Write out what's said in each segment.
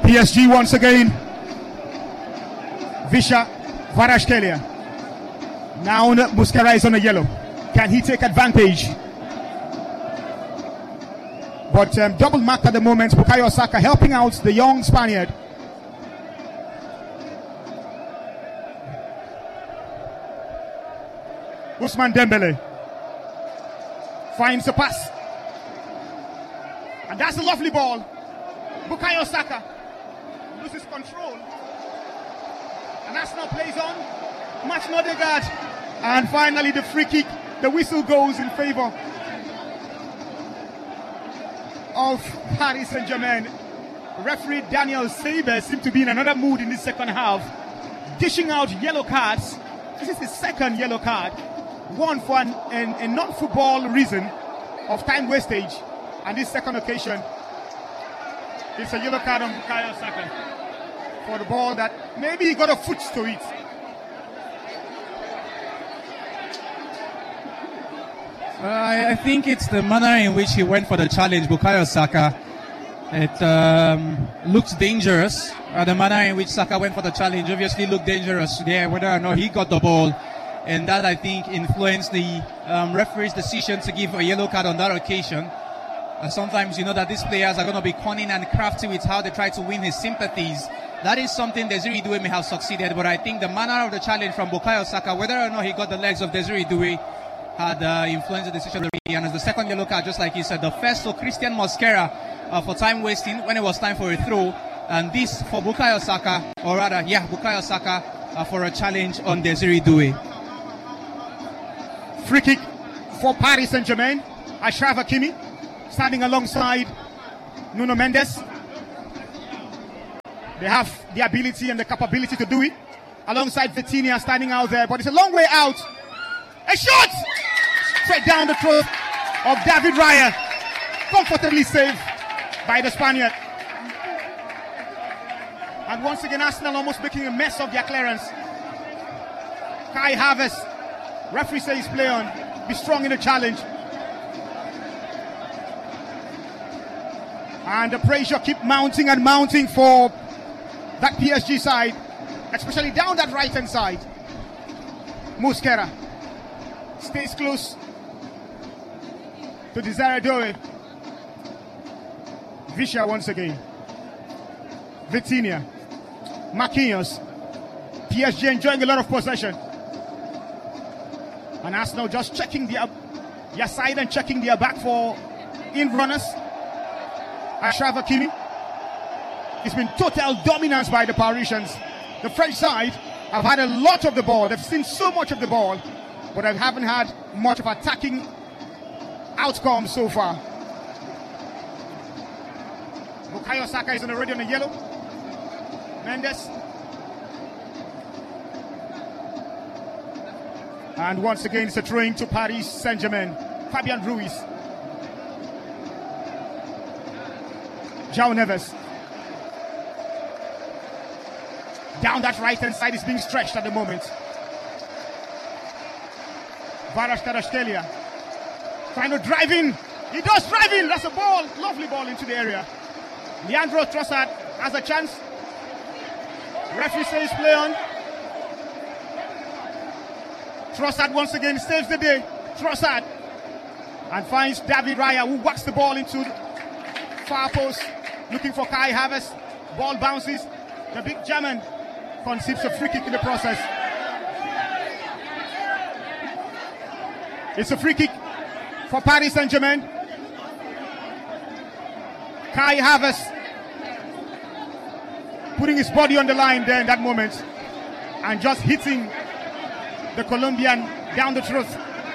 PSG once again. Visha Kvaratskhelia. Now Mosquera is on a yellow. Can he take advantage? But double mark at the moment. Bukayo Saka helping out the young Spaniard. Ousmane Dembele finds the pass. And that's a lovely ball. Bukayo Saka loses control. And Arsenal plays on. Martin Odegaard. And finally the free kick. The whistle goes in favor of Paris Saint-Germain. Referee Daniel Saber seemed to be in another mood in the second half, dishing out yellow cards. This is his second yellow card, one for a non-football reason of time wastage, and this second occasion it's a yellow card on Bukayo Saka for the ball that maybe he got a foot to it. I think it's the manner in which he went for the challenge, Bukayo Saka. It looks dangerous. The manner in which Saka went for the challenge obviously looked dangerous there, whether or not he got the ball. And that, I think, influenced the referee's decision to give a yellow card on that occasion. Sometimes you know that these players are going to be cunning and crafty with how they try to win his sympathies. That is something Desiree Doué may have succeeded, but I think the manner of the challenge from Bukayo Saka, whether or not he got the legs of Desiree Doué, had influenced the decision. And as the second yellow card, just like you said, the first for Christian Mosquera for time wasting when it was time for a throw, and this for Bukayo Saka, or rather, Bukayo Saka for a challenge on Desiree Doué. Free kick for Paris Saint-Germain. Achraf Hakimi standing alongside Nuno Mendes. They have the ability and the capability to do it. Alongside Vitinha standing out there, but it's a long way out. A shot! Straight down the throat of David Raya. Comfortably saved by the Spaniard. And once again, Arsenal almost making a mess of their clearance. Kai Havertz, referee says play on. Be strong in the challenge. And the pressure keep mounting and mounting for that PSG side, especially down that right hand side. Mosquera stays close to Desiree Doué. Visha once again. Vitinha. Marquinhos. PSG enjoying a lot of possession. And Arsenal just checking their side and checking their back for in runners. Achraf Hakimi. It's been total dominance by the Parisians. The French side have had a lot of the ball. They've seen so much of the ball, but they haven't had much of attacking outcome so far. Bukayo Saka is already on the yellow. Mendes. And once again, it's a throw-in to Paris Saint-Germain. Fabian Ruiz. João Neves. Down that right-hand side is being stretched at the moment. Kvaratskhelia trying to drive in. He does drive in. That's a ball. Lovely ball into the area. Leandro Trossard has a chance. Referee says play on. Trossard once again saves the day. Trossard. And finds David Raya, who whacks the ball into far post. Looking for Kai Havertz. Ball bounces. The big German concedes a free kick in the process. It's a free kick for Paris Saint-Germain. Kai Havertz putting his body on the line there in that moment and just hitting the Colombian down the throat.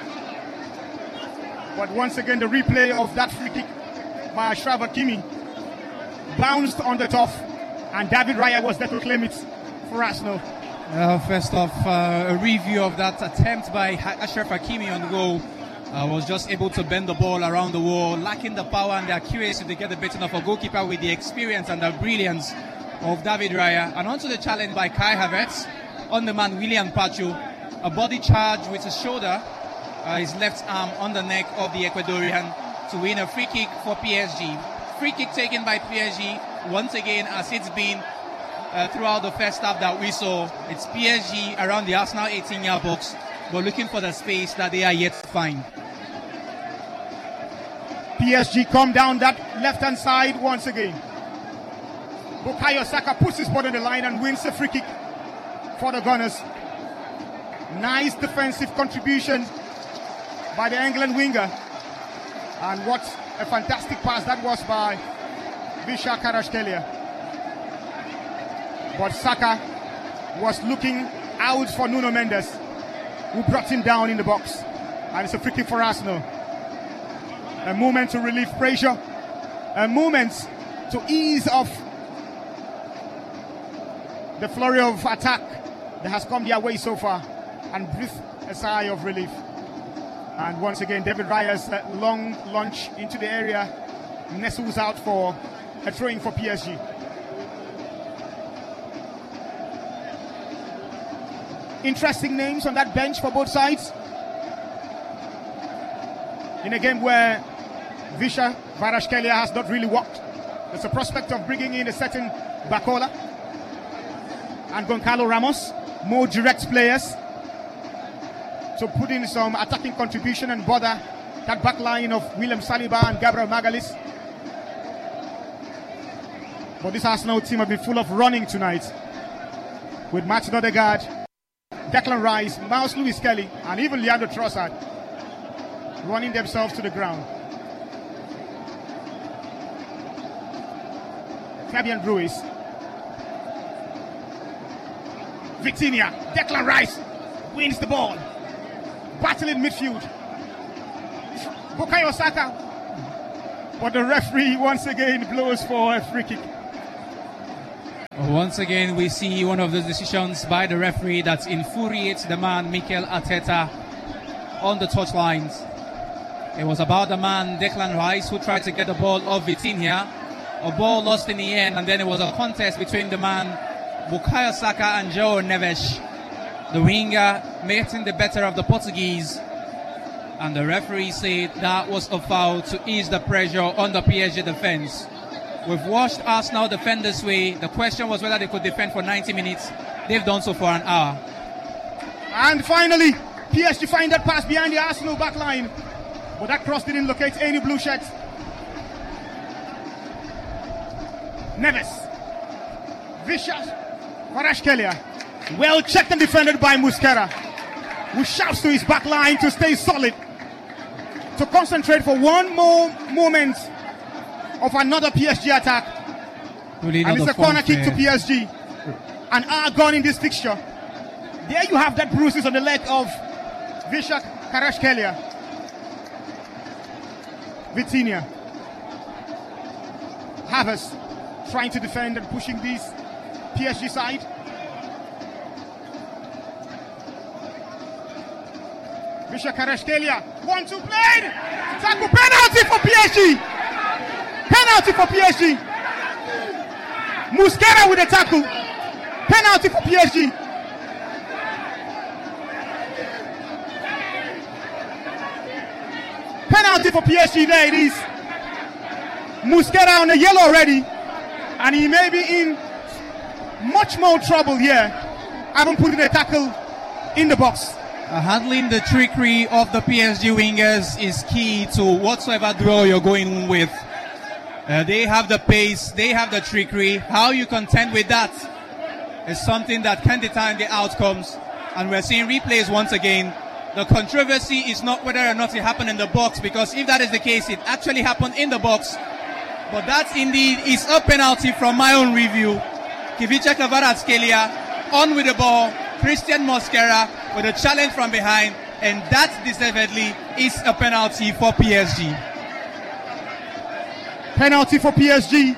But once again, the replay of that free kick by Achraf Hakimi bounced on the top, and David Raya was there to claim it for Arsenal. First off, a review of that attempt by Achraf Hakimi on goal. Was just able to bend the ball around the wall, lacking the power and the accuracy to get the beating of a goalkeeper with the experience and the brilliance of David Raya. And onto the challenge by Kai Havertz on the man William Pacho. A body charge with his shoulder, his left arm on the neck of the Ecuadorian to win a free kick for PSG. Free kick taken by PSG once again, as it's been throughout the first half that we saw. It's PSG around the Arsenal 18-yard box, but looking for the space that they are yet to find. PSG come down that left-hand side once again. Bukayo Saka puts his body on the line and wins the free kick for the Gunners. Nice defensive contribution by the England winger. And what a fantastic pass that was by Visha Kvaratskhelia. But Saka was looking out for Nuno Mendes, who brought him down in the box. And it's a free kick for Arsenal. A moment to relieve pressure. A moment to ease off the flurry of attack that has come their way so far, and breathe a sigh of relief. And once again, David Raya's long launch into the area nestles out for a throw-in for PSG. Interesting names on that bench for both sides. In a game where Visha Kvaratskhelia has not really worked, there's a prospect of bringing in a certain Bakola and Goncalo Ramos, more direct players, to put in some attacking contribution and bother that back line of William Saliba and Gabriel Magalhaes. But this Arsenal team have been full of running tonight, with Martin Odegaard, Declan Rice, Miles Lewis-Kelly, and even Leandro Trossard running themselves to the ground. Fabian Ruiz, Vitinha, Declan Rice wins the ball. Battle in midfield. Bukayo Saka. But the referee once again blows for a free kick. Once again, we see one of the decisions by the referee that infuriates the man Mikel Arteta on the touchlines. It was about the man Declan Rice who tried to get the ball off Vitinha. A ball lost in the end, and then it was a contest between the man Bukayo Saka and João Neves. The winger making the better of the Portuguese, and the referee said that was a foul to ease the pressure on the PSG defense. We've watched Arsenal defend this way. The question was whether they could defend for 90 minutes. They've done so for an hour. And finally, PSG find that pass behind the Arsenal back line, but that cross didn't locate any blue shirts. Neves, Visha Kvaratskhelia, well checked and defended by Muslera, who shouts to his back line to stay solid, to concentrate for one more moment of another PSG attack. Really, and it's a corner kick to PSG. An hour gone in this fixture. There you have that bruises on the leg of Visha Kvaratskhelia. Vitinha, Havertz trying to defend and pushing this PSG side. Visha Kvaratskhelia, 1-2 played. Tackle, penalty for PSG. Penalty for PSG. Muslera with a tackle. Penalty for PSG. Penalty for PSG. There it is. Muslera on the yellow already, and he may be in much more trouble here. Haven't put in a tackle in the box. Handling the trickery of the PSG wingers is key to whatsoever draw you're going with. They have the pace, they have the trickery. How you contend with that is something that can determine the outcomes. And we're seeing replays once again. The controversy is not whether or not it happened in the box, because if that is the case, it actually happened in the box. But that indeed is a penalty from my own review. Visha Kvaratskhelia on with the ball. Christian Mosquera with a challenge from behind, and that deservedly is a penalty for PSG. Penalty for PSG.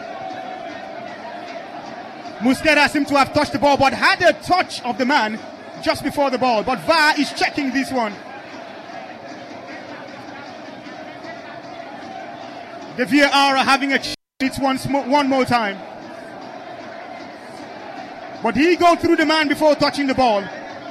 Mosquera seemed to have touched the ball, but had a touch of the man just before the ball. But VAR is checking this one. The VAR are having a check it one more time. But he go through the man before touching the ball.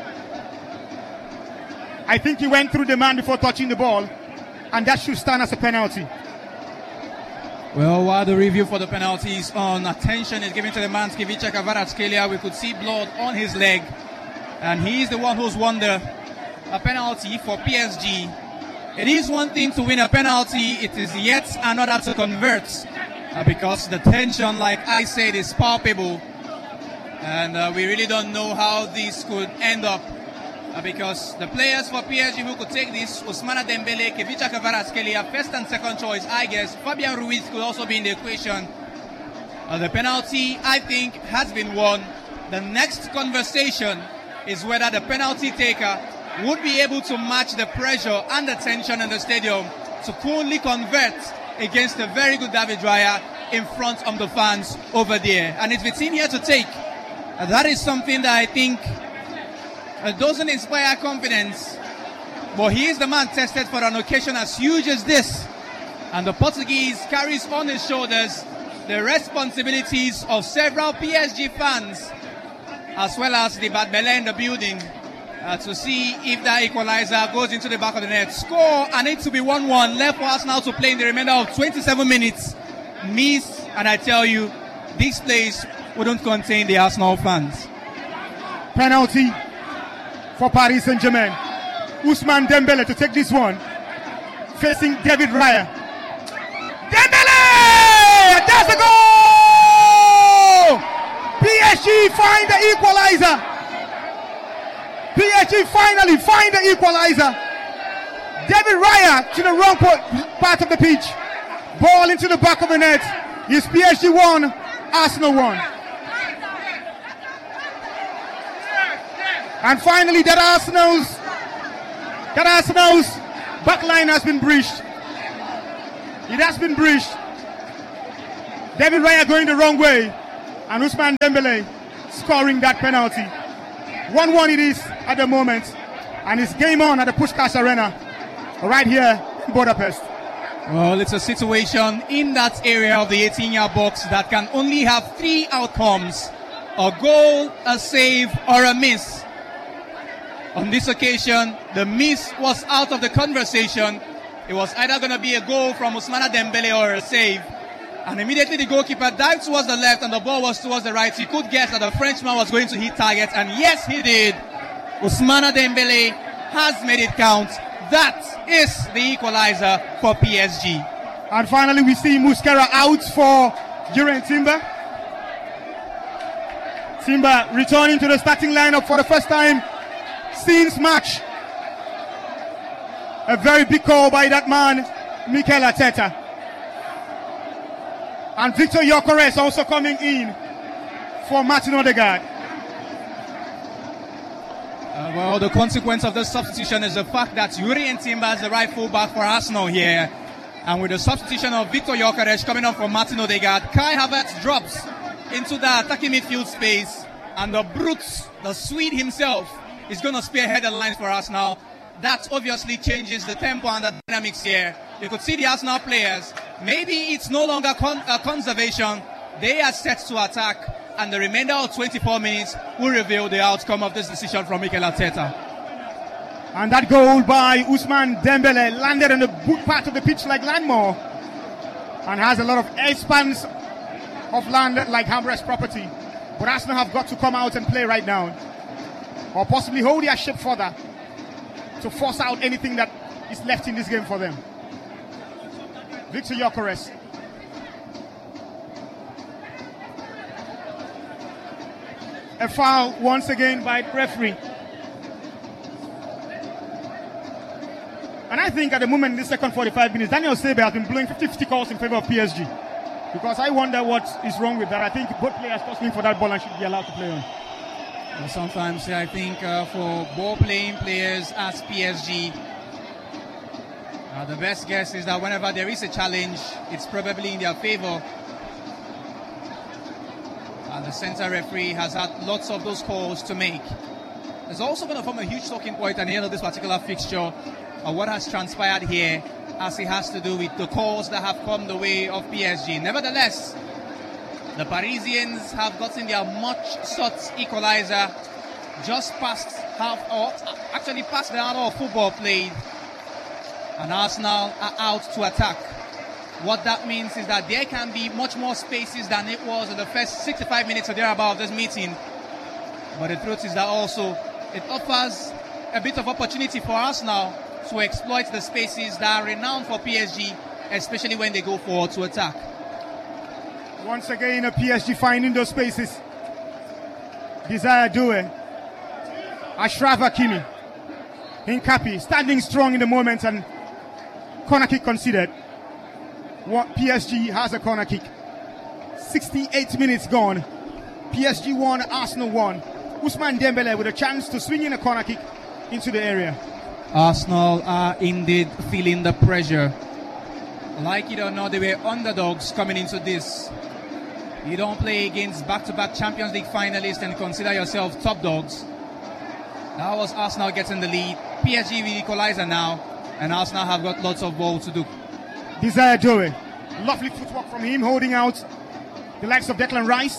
I think he went through the man before touching the ball, and that should stand as a penalty. Well, while the review for the penalties on, attention is given to the man Ivica Kvaratskhelia. We could see blood on his leg, and he is the one who's won a penalty for PSG. It is one thing to win a penalty, it is yet another to convert, because the tension, like I said, is palpable, and we really don't know how this could end up. Because the players for PSG who could take this, Ousmane Dembele, Ivica Kvaratskhelia, first and second choice, I guess. Fabian Ruiz could also be in the equation. The penalty, I think, has been won. The next conversation is whether the penalty taker would be able to match the pressure and the tension in the stadium to coolly convert against a very good David Raya in front of the fans over there. And it's the team here to take. That is something that I think doesn't inspire confidence, but he is the man tested for an occasion as huge as this, and the Portuguese carries on his shoulders the responsibilities of several PSG fans as well as the Badmele in the building to see if that equalizer goes into the back of the net. Score, and it to be 1-1, left for us now to play in the remainder of 27 minutes. Miss, and I tell you, this place wouldn't contain the Arsenal fans. Penalty for Paris Saint-Germain. Ousmane Dembele to take this one, facing David Raya. Dembele! That's the goal! PSG find the equalizer. PSG finally find the equalizer. David Raya to the wrong part of the pitch. Ball into the back of the net. Is PSG 1, Arsenal 1. And finally, that Arsenal's back line has been breached. It has been breached. David Raya going the wrong way, and Ousmane Dembele scoring that penalty. 1-1 it is at the moment, and it's game on at the Puskás Arena right here in Budapest. Well, it's a situation in that area of the 18-yard box that can only have three outcomes: a goal, a save, or a miss. On this occasion, the miss was out of the conversation. It was either going to be a goal from Ousmane Dembele or a save. And immediately the goalkeeper dived towards the left and the ball was towards the right. He could guess that the Frenchman was going to hit target. And yes, he did. Ousmane Dembele has made it count. That is the equalizer for PSG. And finally, we see Muslera out for Jurrien Timber. Timber returning to the starting lineup for the first time since March. A very big call by that man, Mikel Arteta. And Victor Gyökeres also coming in for Martin Odegaard. Well, the consequence of this substitution is the fact that Jurrien Timber is the right fullback for Arsenal here. And with the substitution of Victor Gyökeres coming on for Martin Odegaard, Kai Havertz drops into the attacking midfield space. And the brute, the Swede himself, is going to spearhead the lines for us now. That obviously changes the tempo and the dynamics here. You could see the Arsenal players. Maybe it's no longer conservation. They are set to attack, and the remainder of 24 minutes will reveal the outcome of this decision from Mikel Arteta. And that goal by Ousmane Dembele landed on the good part of the pitch like Landmore, and has a lot of expanse of land like Hamrest property. But Arsenal have got to come out and play right now, or possibly hold their ship further to force out anything that is left in this game for them. Victor Gyökeres. A foul once again by the referee. And I think at the moment in the second 45 minutes, Daniel Sebe has been blowing 50-50 calls in favor of PSG. Because I wonder what is wrong with that. I think both players costing for that ball and should be allowed to play on. Well, sometimes I think for ball-playing players as PSG, the best guess is that whenever there is a challenge, it's probably in their favor. The center referee has had lots of those calls to make. There's also going to form a huge talking point at the end of this particular fixture of what has transpired here, as it has to do with the calls that have come the way of PSG. Nevertheless, the Parisians have gotten their much-sought equalizer just past half, or actually past the hour of football played. And Arsenal are out to attack. What that means is that there can be much more spaces than it was in the first 65 minutes or thereabout of this meeting. But the truth is that also it offers a bit of opportunity for Arsenal to exploit the spaces that are renowned for PSG, especially when they go forward to attack. Once again, a PSG finding those spaces. Desire Doué, Achraf Hakimi, Hincapié standing strong in the moment, and corner kick considered. PSG has a corner kick. 68 minutes gone. PSG 1, Arsenal 1. Ousmane Dembélé with a chance to swing in a corner kick into the area. Arsenal are indeed feeling the pressure. Like it or not, they were underdogs coming into this. You don't play against back-to-back Champions League finalists and consider yourself top dogs. That was Arsenal getting the lead. PSG will equalizer now, and Arsenal have got lots of ball to do. Desire Doué, lovely footwork from him, holding out the likes of Declan Rice.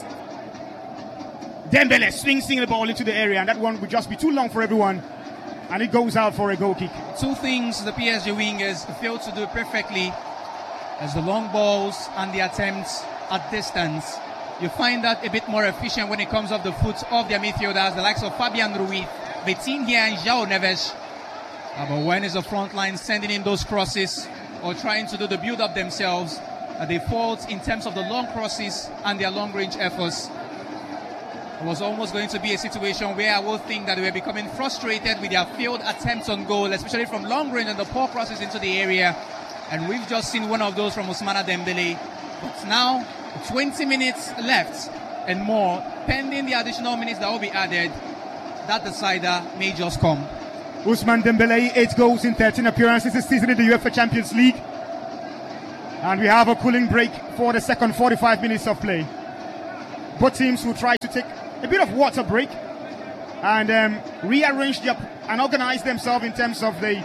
Dembélé swings the ball into the area, and that one would just be too long for everyone, and it goes out for a goal kick. Two things the PSG wingers failed to do perfectly as the long balls and the attempts at distance. You find that a bit more efficient when it comes off the foot of their midfielders, the likes of Fabian Ruiz, Vitinha and João Neves. But when is the front line sending in those crosses or trying to do the build-up themselves, they fault in terms of the long crosses and their long-range efforts. It was almost going to be a situation where I would think that they were becoming frustrated with their failed attempts on goal, especially from long range and the poor crosses into the area. And we've just seen one of those from Ousmane Dembélé. But now, 20 minutes left and more, pending the additional minutes that will be added, that decider may just come. Ousmane Dembélé, 8 goals in 13 appearances this season in the UEFA Champions League. And we have a cooling break for the second 45 minutes of play. Both teams will try to take a bit of water break and rearrange and organize themselves in terms of the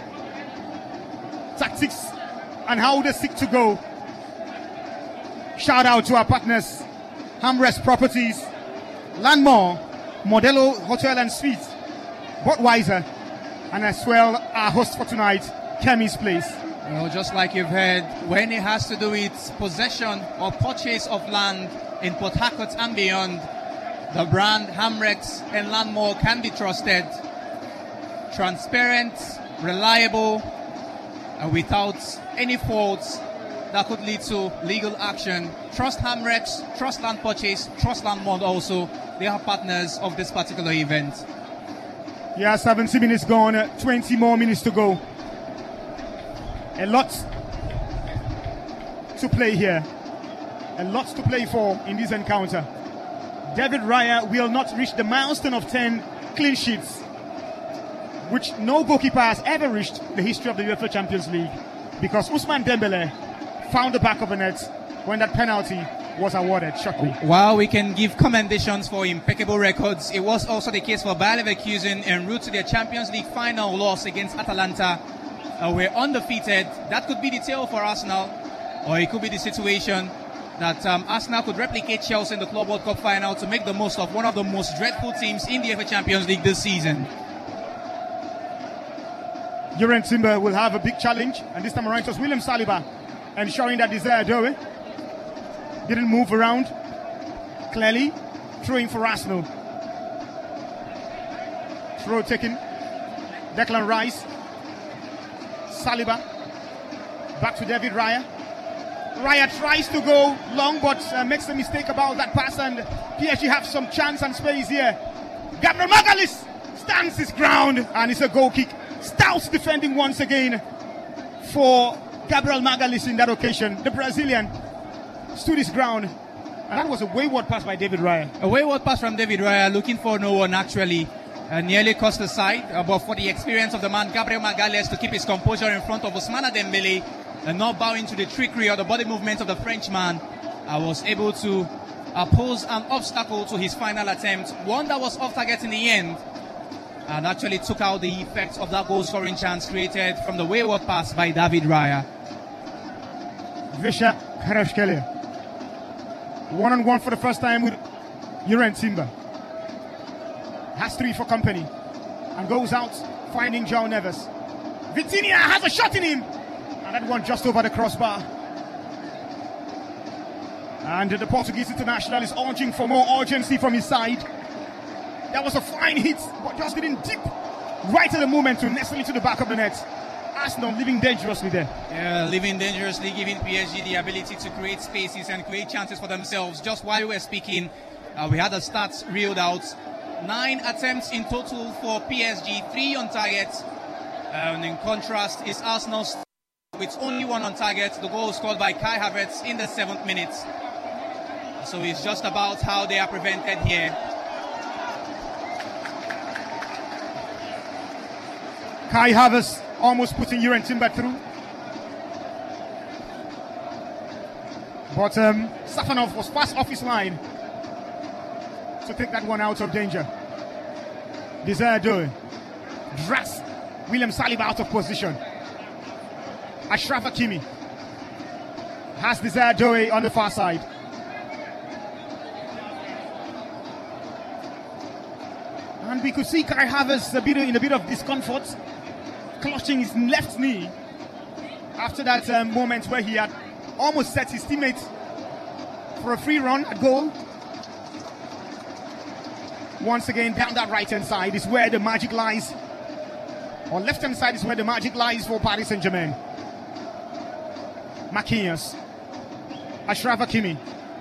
tactics and how they seek to go. Shout out to our partners, Hamrest Properties, Landmore, Modelo Hotel and Suites, Budweiser, and as well our host for tonight, Kemi's Place. Well, just like you've heard, when it has to do with possession or purchase of land in Port Harcourt and beyond, the brand Hamrex and Landmore can be trusted, transparent, reliable, and without any faults that could lead to legal action. Trust Hamrex, trust Land Purchase, trust Landmore also. They are partners of this particular event. Yeah, 70 minutes gone, 20 more minutes to go. A lot to play here. A lot to play for in this encounter. David Raya will not reach the milestone of 10 clean sheets, which no goalkeeper has ever reached in the history of the UEFA Champions League, because Ousmane Dembélé found the back of the net when that penalty was awarded shortly. While we can give commendations for impeccable records, it was also the case for Bayer Leverkusen en route to their Champions League final loss against Atalanta. We're undefeated. That could be the tale for Arsenal, or it could be the situation that Arsenal could replicate Chelsea in the Club World Cup final to make the most of one of the most dreadful teams in the UEFA Champions League this season. Jurgen Timber will have a big challenge, and this time around it was William Saliba ensuring that Desire Doué didn't move around. Clearly throwing for Arsenal. Throw taken. Declan Rice. Saliba. Back to David Raya. Raya tries to go long, but makes a mistake about that pass, and PSG have some chance and space here. Gabriel Magalhaes stands his ground, and it's a goal kick. Stout defending once again for Gabriel Magalhaes in that occasion. The Brazilian stood his ground, and that was a wayward pass by David Raya. A wayward pass from David Raya, looking for no one actually. Nearly cost the side, but for the experience of the man Gabriel Magalhaes to keep his composure in front of Ousmane Dembélé and not bowing to the trickery or the body movement of the Frenchman, I was able to pose an obstacle to his final attempt, one that was off target in the end, and actually took out the effect of that goal scoring chance created from the wayward pass by David Raya. Visha Kvaratskhelia, one-on-one for the first time with Jurgen Timber. Has 3 for company and goes out finding João Neves. Vitinha has a shot in him, and that one just over the crossbar. And the Portuguese international is urging for more urgency from his side. That was a fine hit, but just didn't dip right at the moment to nestle into the back of the net. Arsenal living dangerously there. Yeah, living dangerously, giving PSG the ability to create spaces and create chances for themselves. Just while we were speaking, we had the stats reeled out. 9 attempts in total for PSG, 3 on target. And in contrast is Arsenal's with only 1 on target. The goal scored by Kai Havertz in the 7th minute. So it's just about how they are prevented here. Kai Havertz almost putting Jurrien Timber through. But Safanov was fast off his line to take that one out of danger. Desire Doe drags William Saliba out of position. Achraf Hakimi has Desire Doe on the far side. And we could see Kai Havertz in a bit of discomfort, clutching his left knee after that moment where he had almost set his teammate for a free run at goal. Once again, down that right-hand side is where the magic lies. On left-hand side is where the magic lies for Paris Saint-Germain. Marquinhos, Achraf Hakimi.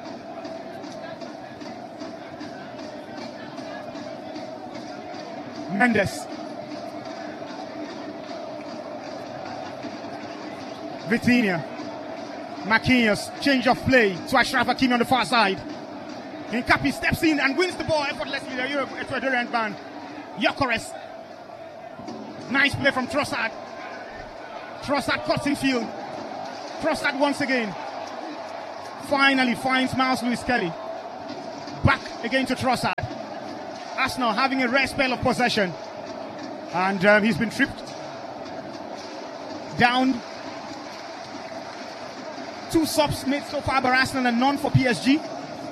Mendes. Vitinha. Marquinhos, change of play to Achraf Hakimi on the far side. Nkapi steps in and wins the ball effortlessly. The Ecuadorian band. Gyökeres. Nice play from Trossard. Trossard cuts in field. Trossard once again. Finally finds Miles Lewis Kelly. Back again to Trossard. Arsenal having a rare spell of possession. And he's been tripped. Down. 2 subs made so far by Arsenal and none for PSG.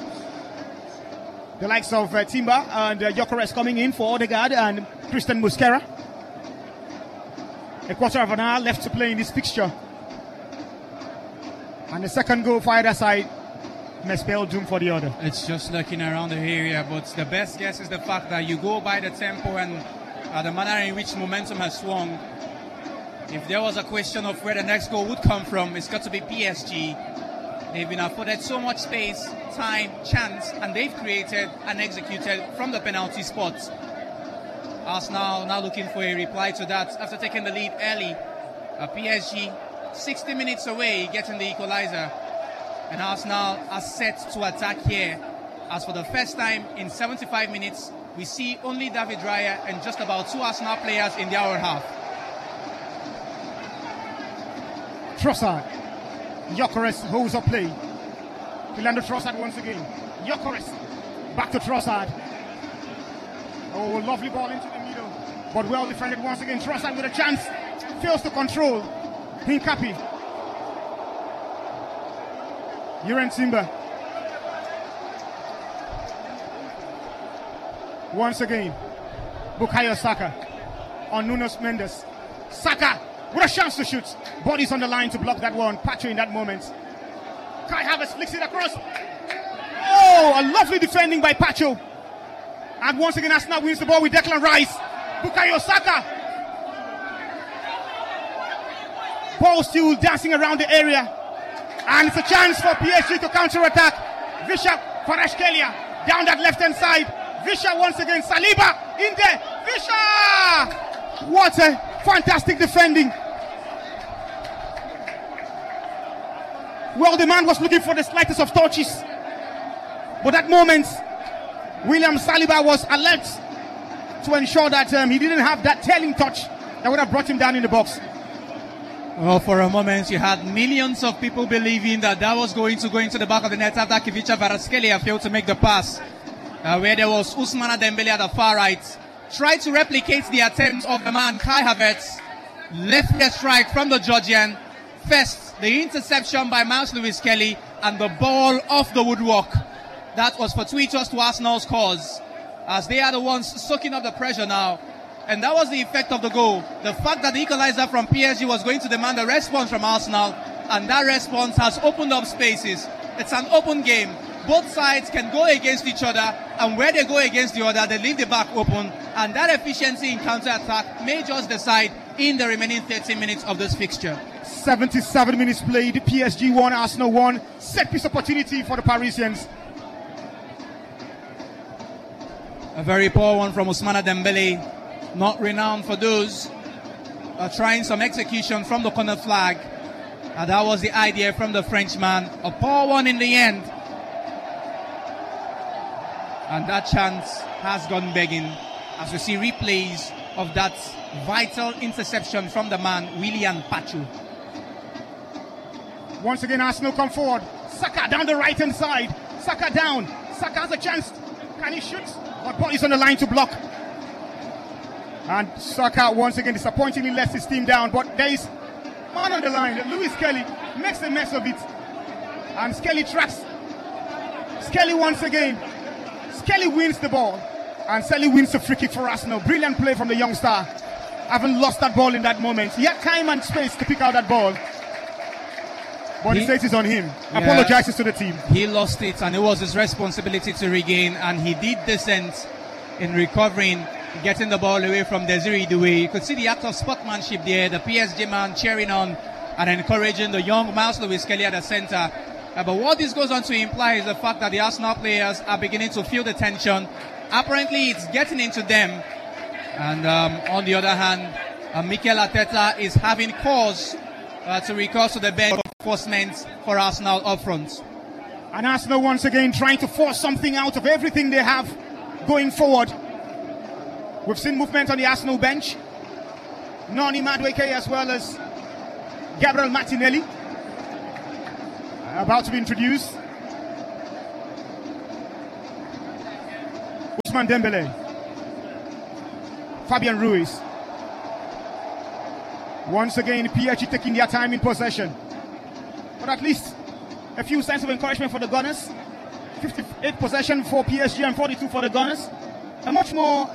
The likes of Timber and Gyökeres coming in for Odegaard and Christian Mosquera. A quarter of an hour left to play in this fixture. And the second goal for either side may spell doom for the other. It's just looking around the area, but the best guess is the fact that you go by the tempo and the manner in which momentum has swung. If there was a question of where the next goal would come from, it's got to be PSG. They've been afforded so much space, time, chance, and they've created and executed from the penalty spot. Arsenal now looking for a reply to that after taking the lead early. PSG 60 minutes away getting the equalizer. And Arsenal are set to attack here. As for the first time in 75 minutes, we see only David Raya and just about 2 Arsenal players in the hour half. Trossard. Gyökeres holds up play. Philando Trossard once again. Gyökeres. Back to Trossard. Oh, lovely ball into the middle. But well defended once again. Trossard with a chance. Fails to control. Nkapi. Jurrien Timber. Once again. Bukayo Saka. On Nunes Mendes. Saka. What a chance to shoot. Body's on the line to block that one. Pacho in that moment. Kai Havertz flicks it across. Oh, a lovely defending by Pacho. And once again, Arsenal wins the ball with Declan Rice. Bukayo Saka. Ball still dancing around the area. And it's a chance for PSG to counter-attack. Visha Kvaratskhelia down that left-hand side. Visha once again. Saliba in there. Visha! What a fantastic defending. Well, the man was looking for the slightest of touches. But that moment, William Saliba was alert to ensure that he didn't have that telling touch that would have brought him down in the box. Well, for a moment, you had millions of people believing that was going to go into the back of the net after Kvicha Kvaratskhelia failed to make the pass. Where there was Ousmane Dembele at the far right. Tried to replicate the attempt of the man Kai Havertz. Left strike from the Georgian. First, the interception by Miles Lewis Kelly and the ball off the woodwork. That was fortuitous to Arsenal's cause, as they are the ones soaking up the pressure now. And that was the effect of the goal. The fact that the equalizer from PSG was going to demand a response from Arsenal, and that response has opened up spaces. It's an open game. Both sides can go against each other, and where they go against the other, they leave the back open, and that efficiency in counter-attack may just decide in the remaining 30 minutes of this fixture. 77 minutes played, PSG 1, Arsenal 1. Set piece opportunity for the Parisians. A very poor one from Ousmane Dembele, not renowned for those trying some execution from the corner flag. That was the idea from the Frenchman. A poor one in the end. And that chance has gone begging as we see replays of that vital interception from the man, Willian Pacho. Once again, Arsenal come forward. Saka down the right-hand side. Saka down. Saka has a chance. Can he shoot? But ball is on the line to block. And Saka once again disappointingly lets his team down. But there is man on the line. Lewis Kelly makes a mess of it. And Skelly tracks. Skelly once again. Skelly wins the ball. And Skelly wins the free kick for Arsenal. Brilliant play from the young star. Haven't lost that ball in that moment. He had time and space to pick out that ball. But the state is on him. Yeah, apologizes to the team. He lost it, and it was his responsibility to regain, and he did decent in recovering, getting the ball away from Desiree Doué. You could see the act of sportsmanship there, the PSG man cheering on and encouraging the young Miles Lewis Kelly at the centre. But what this goes on to imply is the fact that the Arsenal players are beginning to feel the tension. Apparently, it's getting into them. And on the other hand, Mikel Arteta is having cause to recall to the bench reinforcements for Arsenal up front. And Arsenal once again trying to force something out of everything they have going forward. We've seen movement on the Arsenal bench. Noni Madueke as well as Gabriel Martinelli about to be introduced. Ousmane Dembele. Fabian Ruiz. Once again, PSG taking their time in possession. But at least a few signs of encouragement for the Gunners. 58 possession for PSG and 42 for the Gunners. A much more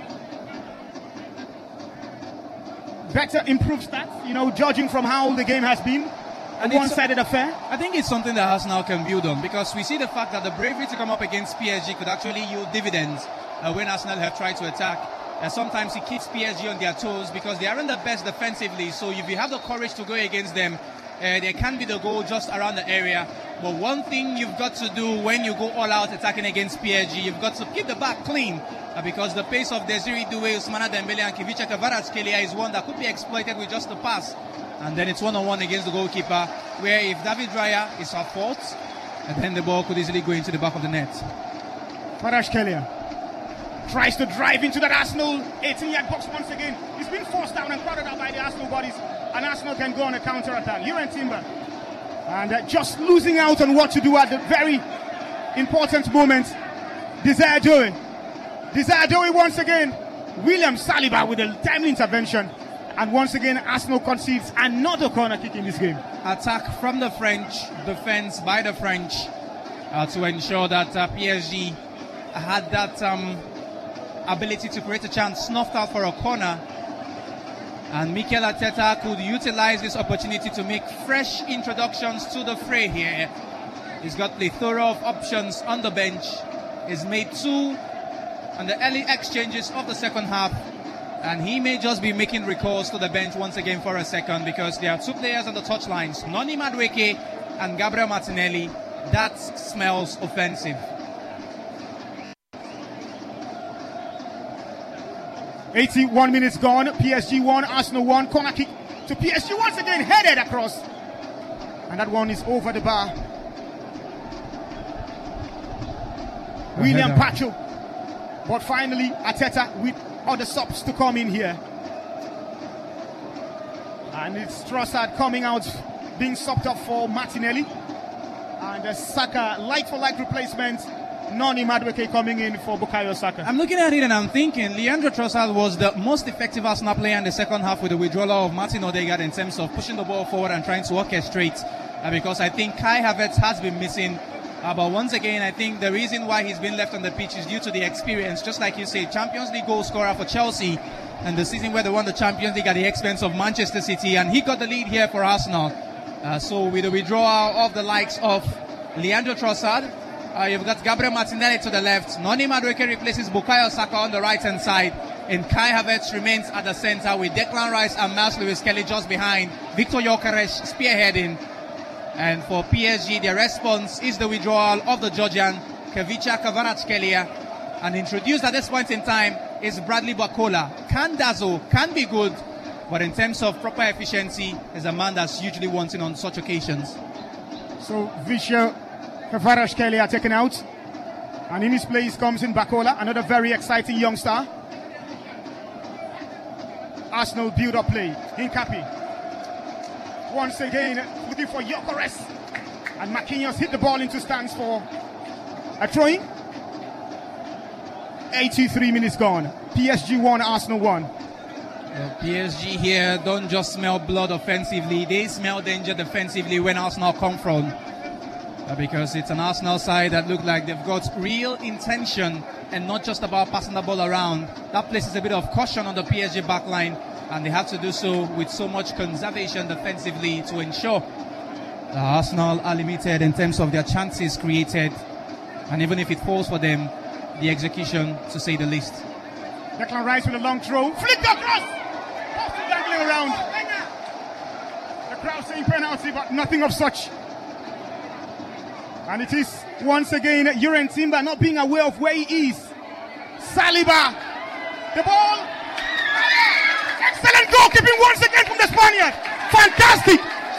better improved stats, judging from how the game has been. A one-sided affair. I think it's something that Arsenal can build on, because we see the fact that the bravery to come up against PSG could actually yield dividends when Arsenal have tried to attack. Sometimes it keeps PSG on their toes because they aren't the best defensively. So if you have the courage to go against them, there can be the goal just around the area. But one thing you've got to do when you go all out attacking against PSG, you've got to keep the back clean, because the pace of Desiree Doué, Ousmane Dembele and Kivicha Kvaratskhelia is one that could be exploited with just a pass. And then it's one-on-one against the goalkeeper, where if David Raya is at fault, and then the ball could easily go into the back of the net. Kvaratskhelia tries to drive into that Arsenal 18-yard box once again. He's been forced down and crowded out by the Arsenal bodies, and Arsenal can go on a counter-attack. Juren Timber. And just losing out on what to do at the very important moment. Desire Doué once again. William Saliba with a timely intervention. And once again, Arsenal concedes another corner kick in this game. Attack from the French, defense by the French, to ensure that PSG had that ability to create a chance, snuffed out for a corner. And Mikel Arteta could utilize this opportunity to make fresh introductions to the fray here. He's got the thorough of options on the bench. He's made 2 on the early exchanges of the second half. And he may just be making recourse to the bench once again for a second, because there are 2 players on the touchlines, Noni Madueke and Gabriel Martinelli. That smells offensive. 81 minutes gone. PSG 1, Arsenal 1. Corner kick to PSG once again, headed across. And that one is over the bar. William Pacho. But finally, Arteta with other subs to come in here. And it's Trossard coming out, being subbed up for Martinelli. And a Saka like-for-like replacement. Noni Madueke coming in for Bukayo Saka. I'm looking at it and I'm thinking Leandro Trossard was the most effective Arsenal player in the second half with the withdrawal of Martin Odegaard in terms of pushing the ball forward and trying to orchestrate. Because I think Kai Havertz has been missing. But once again, I think the reason why he's been left on the pitch is due to the experience. Just like you say, Champions League goal scorer for Chelsea, and the season where they won the Champions League at the expense of Manchester City, and he got the lead here for Arsenal. So with the withdrawal of the likes of Leandro Trossard. You've got Gabriel Martinelli to the left. Noni Madueke replaces Bukayo Saka on the right-hand side. And Kai Havertz remains at the center with Declan Rice and Miles Lewis-Kelly just behind. Victor Gyökeres spearheading. And for PSG, their response is the withdrawal of the Georgian Khvicha Kvaratskhelia. And introduced at this point in time is Bradley Barcola. Can dazzle, can be good, but in terms of proper efficiency, is a man that's usually wanting on such occasions. So Khvicha Kvaratskhelia taken out. And in his place comes in Barcola, another very exciting youngster. Arsenal build-up play. Hincapié. Once again, looking for Gyökeres. And Marquinhos hit the ball into stands for a throw-in. 83 minutes gone. PSG 1, Arsenal 1. PSG here don't just smell blood offensively, they smell danger defensively when Arsenal come from. Because it's an Arsenal side that look like they've got real intention and not just about passing the ball around. That places a bit of caution on the PSG backline, and they have to do so with so much conservation defensively to ensure that Arsenal are limited in terms of their chances created, and even if it falls for them, the execution, to say the least. Declan Rice with a long throw, flicked across, dangling around. The crowd saying penalty, but nothing of such. And it is once again Jurrien Timber not being aware of where he is. Saliba, the ball. Excellent goalkeeping once again from the Spaniard. Fantastic.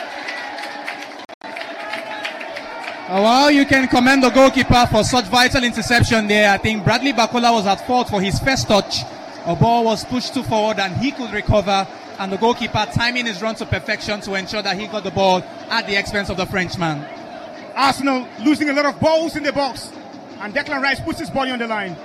Well, you can commend the goalkeeper for such vital interception there. I think Bradley Barcola was at fault for his first touch. A ball was pushed too forward and he could recover. And the goalkeeper timing his run to perfection to ensure that he got the ball at the expense of the Frenchman. Arsenal losing a lot of balls in the box, and Declan Rice puts his body on the line.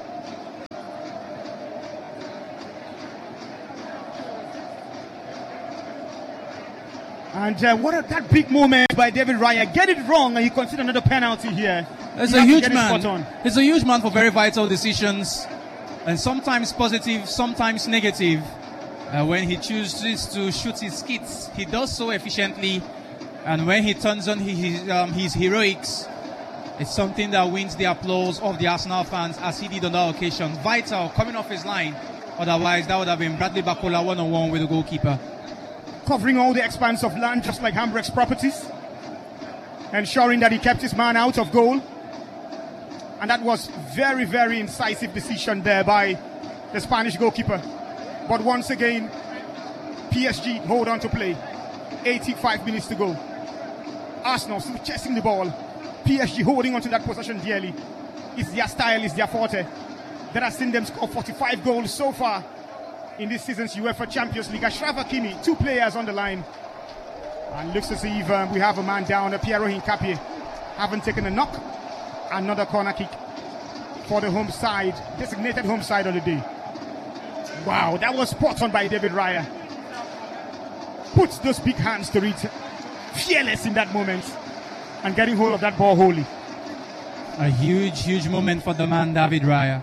And that big moment by David Raya. Get it wrong and you consider another penalty here. It's a huge man. He's a huge man for very vital decisions, and sometimes positive, sometimes negative. When he chooses to shoot his skits, he does so efficiently. And when he turns on his heroics, it's something that wins the applause of the Arsenal fans, as he did on that occasion. Vital, coming off his line. Otherwise, that would have been Bradley Barcola one-on-one with the goalkeeper. Covering all the expanse of land, just like Hambrecht's properties. Ensuring that he kept his man out of goal. And that was very, very incisive decision there by the Spanish goalkeeper. But once again, PSG hold on to play. 85 minutes to go. Arsenal still chasing the ball. PSG holding on to that possession dearly. It's their style, it's their forte. That has seen them score 45 goals so far in this season's UEFA Champions League. Achraf Hakimi, 2 players on the line. And looks as if we have a man down. Piero Hincapié haven't taken a knock. Another corner kick for the home side, designated home side of the day. Wow, that was spot on by David Raya. Puts those big hands to it. Fearless in that moment. And getting hold of that ball wholly. A huge, huge moment for the man, David Raya.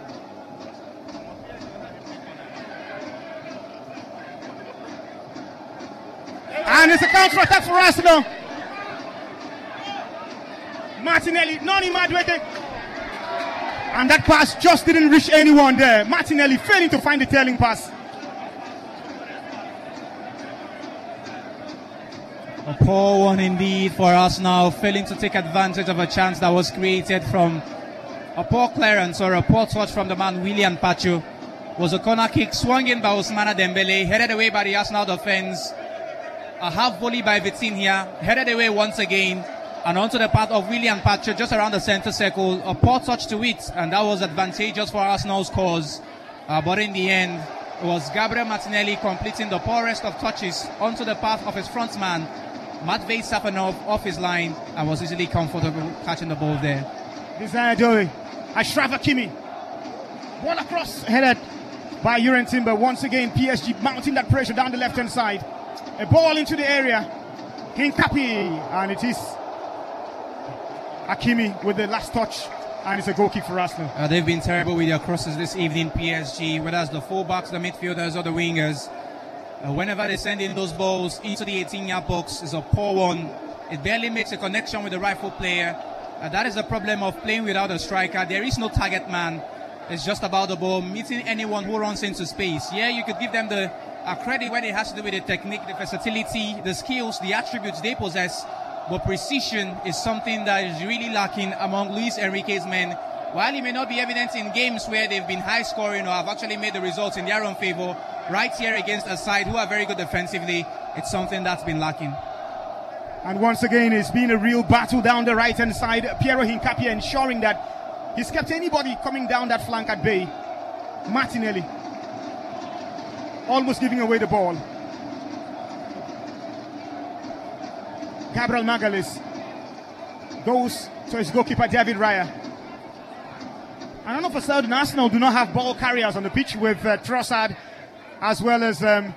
And it's a counter-attack for Arsenal. Martinelli, Noni Madueke. And that pass just didn't reach anyone there. Martinelli failing to find the tailing pass. A poor one indeed for Arsenal, failing to take advantage of a chance that was created from a poor clearance or a poor touch from the man Willian Pacho. Was a corner kick swung in by Ousmane Dembele, headed away by the Arsenal defense. A half volley by Vitinha, headed away once again, and onto the path of Willian Pacho just around the center circle. A poor touch to it, and that was advantageous for Arsenal's cause. But in the end, it was Gabriel Martinelli completing the poorest of touches onto the path of his frontman, Matvei Safanov, off his line, and was easily comfortable catching the ball there. Desire Doe, Achraf Hakimi. Ball across, headed by Jurrien Timber. Once again, PSG mounting that pressure down the left-hand side. A ball into the area. Hincapié, and it is Hakimi with the last touch, and it's a goal kick for Arsenal. They've been terrible with their crosses this evening, PSG, whether it's the fullbacks, the midfielders, or the wingers. Whenever they send in those balls into the 18-yard box, it's a poor one. It barely makes a connection with the right foot player, That is the problem of playing without a striker. There is no target man. It's just about the ball, meeting anyone who runs into space. Yeah, you could give them the credit when it has to do with the technique, the versatility, the skills, the attributes they possess. But precision is something that is really lacking among Luis Enrique's men. While it may not be evident in games where they've been high scoring or have actually made the results in their own favor, right here against a side who are very good defensively, it's something that's been lacking. And once again, it's been a real battle down the right-hand side. Piero Hincapié ensuring that he's kept anybody coming down that flank at bay. Martinelli almost giving away the ball. Gabriel Magalhaes goes to his goalkeeper David Raya. And all of a sudden, Arsenal do not have ball carriers on the pitch with Trossard as well as Kai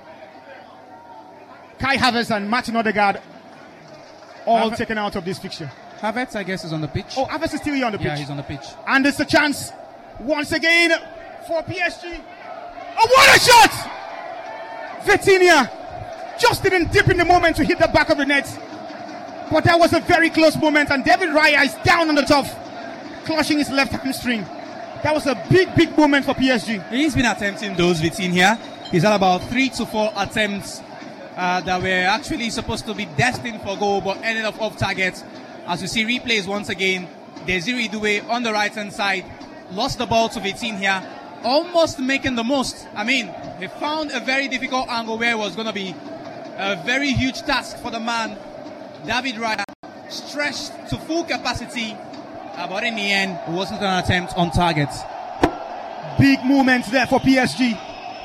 Havertz and Martin Odegaard all taken out of this fixture. Havertz, I guess, is on the pitch. Oh, Havertz is still here on the pitch. Yeah, he's on the pitch. And it's a chance once again for PSG. Oh, what a shot! Vitinha just didn't dip in the moment to hit the back of the net. But that was a very close moment, and David Raya is down on the top, clutching his left hamstring. That was a big moment for PSG. He's been attempting those, Vitinha. He's had about 3 to 4 attempts that were actually supposed to be destined for goal, but ended up off target. As you see replays once again, Desiree Doué on the right-hand side, lost the ball to Vitinha, almost making the most. I mean, he found a very difficult angle where it was going to be a very huge task for the man, David Raya, stretched to full capacity, but in the end, it wasn't an attempt on target. Big moments there for PSG,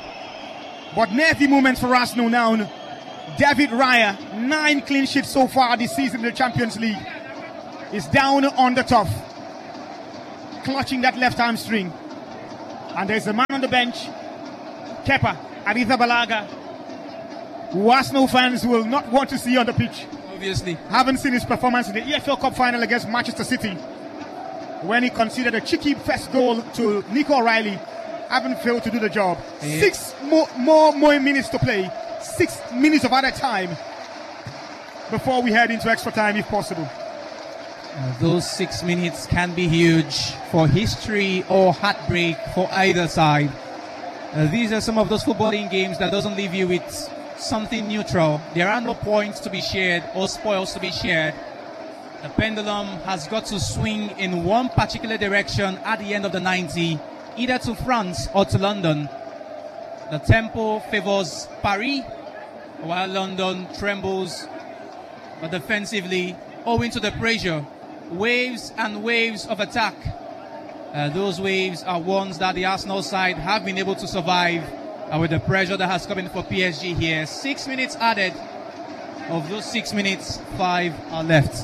but nervy moments for Arsenal now. David Raya, 9 clean sheets so far this season in the Champions League, is down on the top, clutching that left hamstring. And there's a man on the bench, Kepa Arrizabalaga, who Arsenal fans will not want to see on the pitch. Obviously. Haven't seen his performance in the EFL Cup final against Manchester City, when he conceded a cheeky first goal to Nico O'Reilly. Haven't failed to do the job. Yeah. 6 more minutes to play. 6 minutes of added time before we head into extra time if possible. Those 6 minutes can be huge for history or heartbreak for either side. These are some of those footballing games that doesn't leave you with something neutral. There are no points to be shared or spoils to be shared. The pendulum has got to swing in one particular direction at the end of the 90, either to France or to London. The tempo favors Paris, while London trembles, but defensively, owing to the pressure, waves and waves of attack. Those waves are ones that the Arsenal side have been able to survive with the pressure that has come in for PSG here. 6 minutes added. Of those 6 minutes, 5 are left.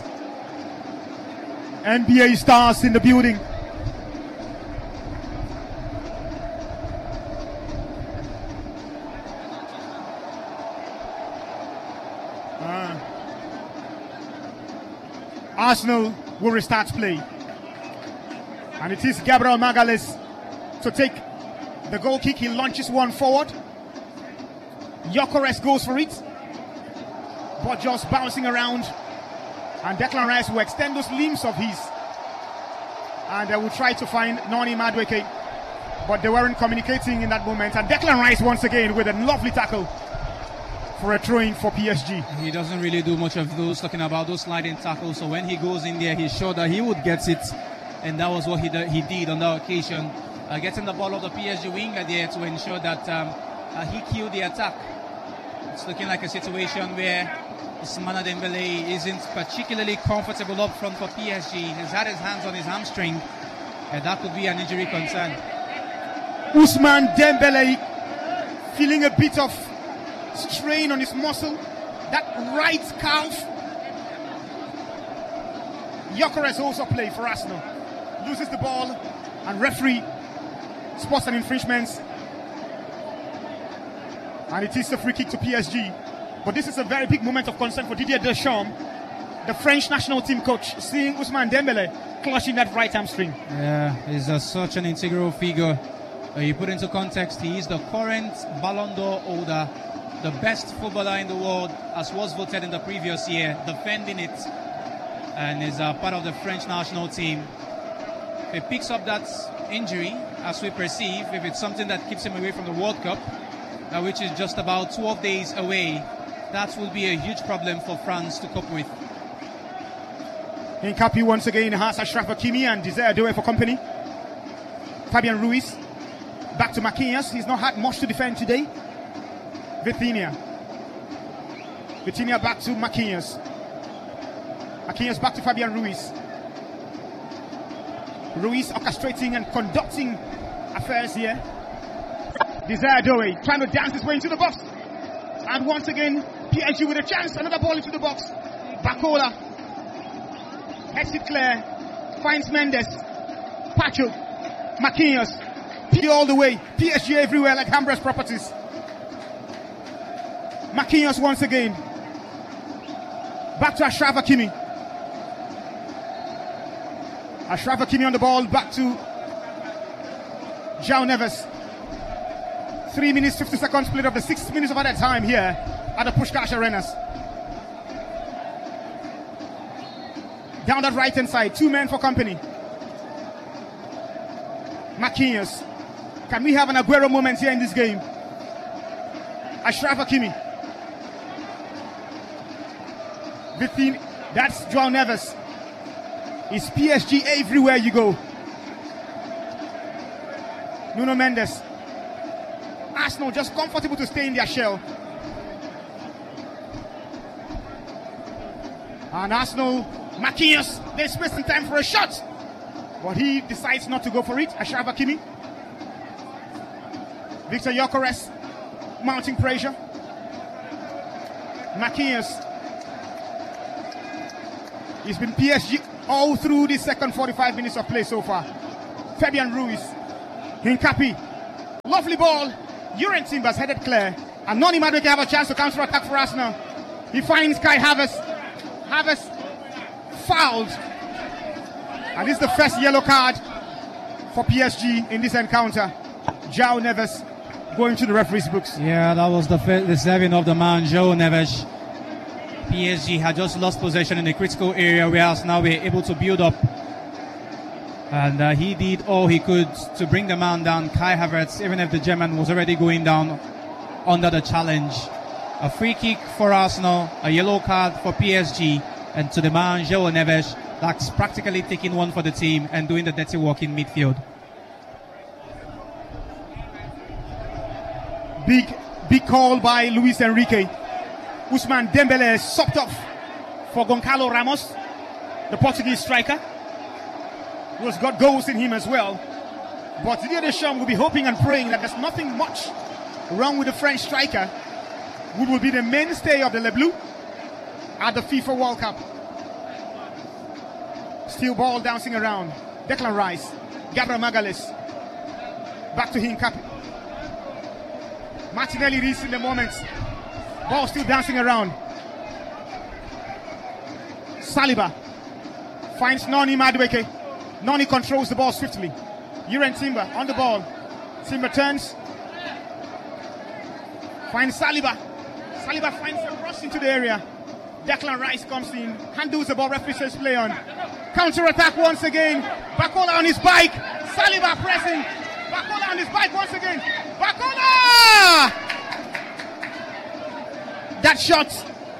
NBA stars in the building. Arsenal will restart play. And it is Gabriel Magalhaes to take the goal kick. He launches one forward. Gyökeres goes for it, but just bouncing around. And Declan Rice will extend those limbs of his, and they will try to find Noni Madueke, but they weren't communicating in that moment. And Declan Rice once again with a lovely tackle for a throw-in for PSG. He doesn't really do much of those, talking about those sliding tackles. So when he goes in there, he's sure that he would get it, and that was what he did on that occasion, getting the ball off the PSG winger there to ensure that he killed the attack. It's looking like a situation where Ousmane Dembélé isn't particularly comfortable up front for PSG. He's had his hands on his hamstring, and that could be an injury concern. Ousmane Dembélé feeling a bit of strain on his muscle, that right calf. Gyökeres also played for Arsenal, loses the ball, and referee spots an infringement, and it is a free kick to PSG. But this is a very big moment of concern for Didier Deschamps, the French national team coach, seeing Ousmane Dembélé clutching that right hamstring. Yeah, he's such an integral figure. You put into context, he is the current Ballon d'Or holder, the best footballer in the world, as was voted in the previous year, defending it. and is part of the French national team. If he picks up that injury, as we perceive, if it's something that keeps him away from the World Cup, which is just about 12 days away, that will be a huge problem for France to cope with. Hincapié once again has Achraf Hakimi and Desire Doué for company. Fabian Ruiz back to Marquinhos. He's not had much to defend today. Vitinha back to Marquinhos. Marquinhos back to Fabian Ruiz. Ruiz orchestrating and conducting affairs here. Desire Doué trying to dance his way into the box. And once again, PSG with a chance. Another ball into the box. Bakola heads it clear. Finds Mendes. Pacho. Marquinhos. P all the way. PSG everywhere like Hambres Properties. Marquinhos once again. Back to Achraf Hakimi. Achraf Hakimi on the ball. Back to João Neves. 3 minutes, 50 seconds split of the 6 minutes of added time here at the Puskás Arenas. Down that right hand side, 2 men for company. Marquinhos. Can we have an Aguero moment here in this game? Achraf Hakimi. Vitinha. That's João Neves. It's PSG everywhere you go. Nuno Mendes. Arsenal just comfortable to stay in their shell. And Arsenal, Marquinhos, they're spacing time for a shot. But he decides not to go for it. Achraf Hakimi. Victor Gyökeres mounting pressure. Marquinhos. He's been PSG all through the second 45 minutes of play so far. Fabian Ruiz. Hincapié. Lovely ball. Yurien Timbers headed clear. And Noni Madueke have a chance to counter attack for Arsenal. He finds Kai Havertz. Havertz fouled. And this is the first yellow card for PSG in this encounter. João Neves going to the referee's books. Yeah, that was the saving of the man, João Neves. PSG had just lost possession in a critical area, whereas now we're able to build up. And he did all he could to bring the man down, Kai Havertz, even if the German was already going down under the challenge. A free kick for Arsenal, a yellow card for PSG, and to the man, João Neves, that's practically taking one for the team and doing the dirty work in midfield. Big call by Luis Enrique. Ousmane Dembélé sopped off for Goncalo Ramos, the Portuguese striker, who has got goals in him as well. But Didier Deschamps will be hoping and praying that there's nothing much wrong with the French striker, who will be the mainstay of the Le Bleu at the FIFA World Cup. Still ball bouncing around. Declan Rice, Gabriel Magalhaes, back to Hincapié. Martinelli reads in the moment. Ball still dancing around. Saliba finds Noni Madueke. Noni controls the ball swiftly. Yurien Timber on the ball. Timber turns. Finds Saliba. Saliba finds a cross into the area. Declan Rice comes in. Handles the ball. Referee says play on. Counter attack once again. Bakola on his bike. Saliba pressing. Bakola on his bike once again. Bakola! That shot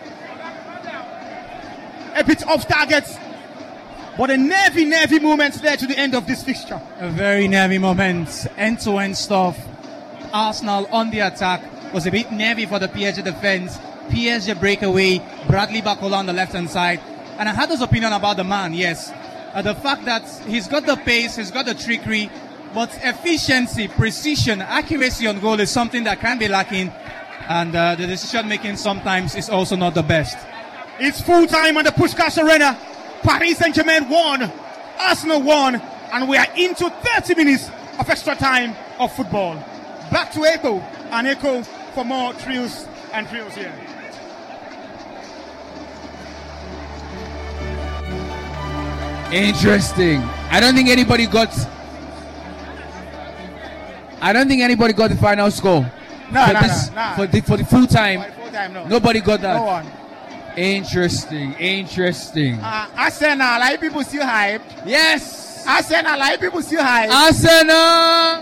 a bit off target, but a nervy moment there to the end of this fixture. A very nervy moment, end-to-end stuff. Arsenal on the attack was a bit nervy for the PSG defense. PSG breakaway, Bradley Bakola on the left-hand side. And I had this opinion about the man, yes. The fact that he's got the pace, he's got the trickery, but efficiency, precision, accuracy on goal is something that can be lacking. And the decision making sometimes is also not the best. It's full time on the Puskás Arena. Paris Saint-Germain won, Arsenal won, and we are into 30 minutes of extra time of football. Back to Echo, and Echo for more thrills and thrills here. Interesting. I don't think anybody got the final score. No. For the full time. For the full time, no. Nobody got that. No one. Interesting. Arsenal, like people still hype. Yes. Arsenal, like people still hype. Arsenal.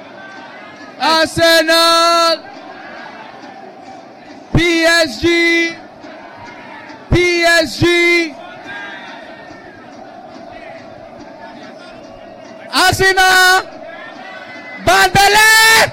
PSG. Arsenal. Bandele.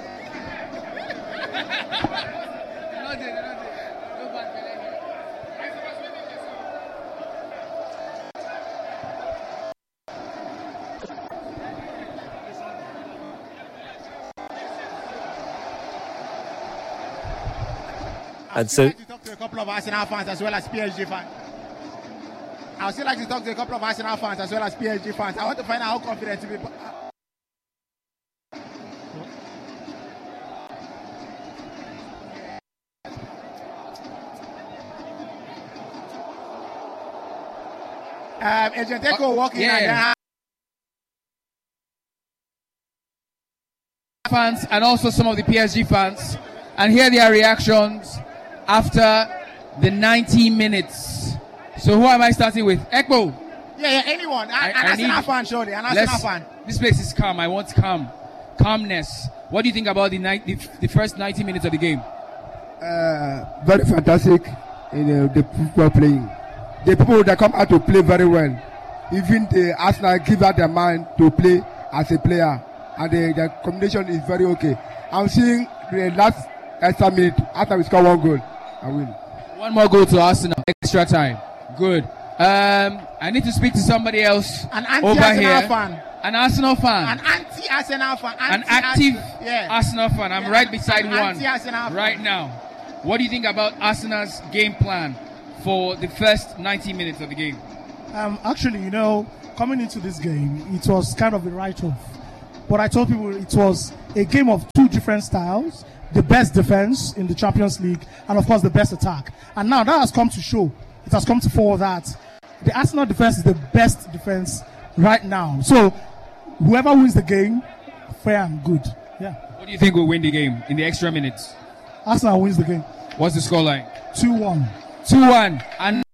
And so, I'd like to talk to a couple of Arsenal fans as well as PSG fans. I would still like to talk to a couple of Arsenal fans as well as PSG fans. I want to find out how confident to be. Agent Echo walking yeah. Fans and also some of the PSG fans, and hear their reactions after the 90 minutes. So who am I starting with? Ekpo. Yeah, anyone. An Arsenal fan, surely. An Arsenal fan. This place is calm. I want calmness. What do you think about the first 90 minutes of the game? Very fantastic in the football playing. The people that come out to play very well. Even the Arsenal give out their mind to play as a player, and the combination is very okay. I'm seeing the last extra minute after we score one goal, I win. One more goal to Arsenal, extra time. Good. I need to speak to somebody else over here. Fan. An Arsenal fan. An anti-Arsenal fan. An active Arsenal fan. I'm right beside one right now. What do you think about Arsenal's game plan for the first 90 minutes of the game? Actually, coming into this game, it was kind of a write-off. But I told people it was a game of two different styles. The best defense in the Champions League, and of course the best attack. And now that has come to show. It has come to fore that the Arsenal defense is the best defense right now. So whoever wins the game, fair and good. Yeah. What do you think will win the game in the extra minutes? Arsenal wins the game. What's the scoreline? 2-1. 2-1. And